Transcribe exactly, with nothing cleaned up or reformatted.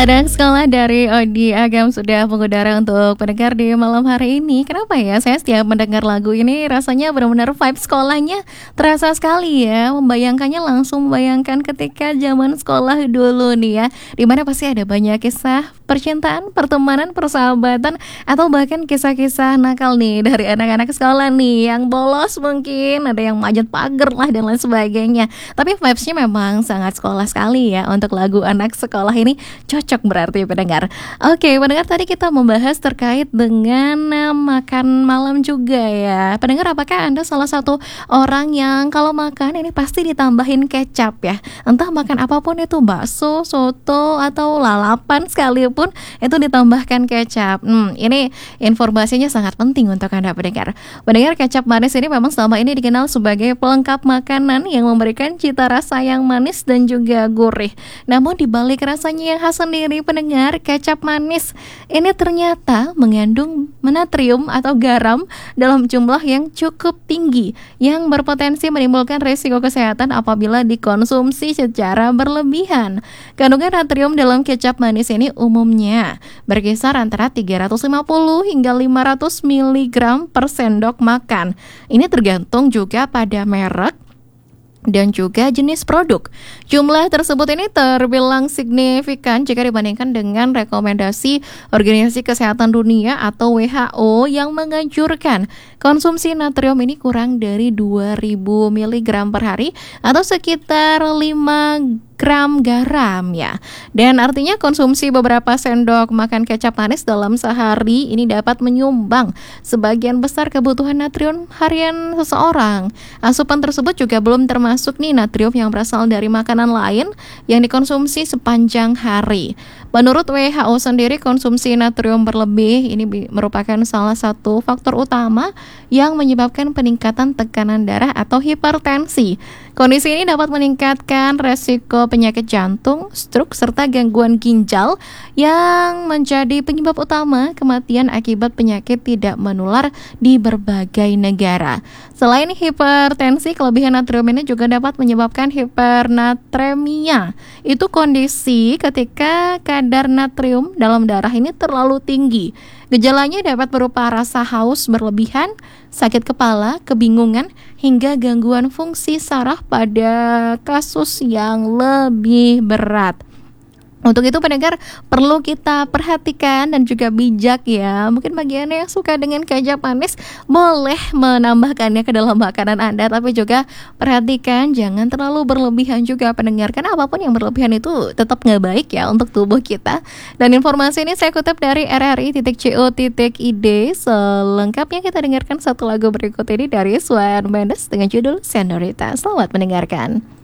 Anak sekolah dari Odi Agam sudah mengudara untuk pendengar di malam hari ini. Kenapa ya? Saya setiap mendengar lagu ini rasanya benar-benar vibe sekolahnya terasa sekali ya. Membayangkannya langsung membayangkan ketika zaman sekolah dulu nih ya. Dimana pasti ada banyak kisah percintaan, pertemanan, persahabatan, atau bahkan kisah-kisah nakal nih dari anak-anak sekolah nih. Yang bolos mungkin, ada yang manjat pagar lah dan lain sebagainya. Tapi vibes-nya memang sangat sekolah sekali ya. Untuk lagu anak sekolah ini cocok berarti pendengar. Oke pendengar, tadi kita membahas terkait dengan uh, makan malam juga ya. Pendengar, apakah Anda salah satu orang yang kalau makan ini pasti ditambahin kecap ya? Entah makan apapun itu, bakso, soto, atau lalapan sekalipun itu ditambahkan kecap. Hmm, ini informasinya sangat penting untuk Anda pendengar. Pendengar, kecap manis ini memang selama ini dikenal sebagai pelengkap makanan yang memberikan cita rasa yang manis dan juga gurih. Namun dibalik rasanya yang khas sendiri pendengar, kecap manis ini ternyata mengandung natrium atau garam dalam jumlah yang cukup tinggi yang berpotensi menimbulkan risiko kesehatan apabila dikonsumsi secara berlebihan. Kandungan natrium dalam kecap manis ini umumnya berkisar antara tiga ratus lima puluh hingga lima ratus miligram per sendok makan. Ini tergantung juga pada merek dan juga jenis produk. Jumlah tersebut ini terbilang signifikan jika dibandingkan dengan rekomendasi Organisasi Kesehatan Dunia atau W H O yang menganjurkan konsumsi natrium ini kurang dari dua ribu miligram per hari atau sekitar lima gram garam ya. Dan artinya konsumsi beberapa sendok makan kecap manis dalam sehari ini dapat menyumbang sebagian besar kebutuhan natrium harian seseorang. Asupan tersebut juga belum termasuk nih natrium yang berasal dari makanan lain yang dikonsumsi sepanjang hari. Menurut W H O sendiri, konsumsi natrium berlebih ini merupakan salah satu faktor utama yang menyebabkan peningkatan tekanan darah atau hipertensi. Kondisi ini dapat meningkatkan resiko penyakit jantung, stroke, serta gangguan ginjal yang menjadi penyebab utama kematian akibat penyakit tidak menular di berbagai negara. Selain hipertensi, kelebihan natrium ini juga dapat menyebabkan hipernatremia. Itu kondisi ketika kadar natrium dalam darah ini terlalu tinggi. Gejalanya dapat berupa rasa haus berlebihan, sakit kepala, kebingungan, hingga gangguan fungsi saraf pada kasus yang lebih berat. Untuk itu pendengar perlu kita perhatikan dan juga bijak ya. Mungkin bagi Anda yang suka dengan kecap manis boleh menambahkannya ke dalam makanan Anda, tapi juga perhatikan jangan terlalu berlebihan juga pendengar, karena apapun yang berlebihan itu tetap nggak baik ya untuk tubuh kita. Dan informasi ini saya kutip dari r r i titik co titik i d. Selengkapnya kita dengarkan satu lagu berikut ini dari Shawn Mendes dengan judul Senorita. Selamat mendengarkan.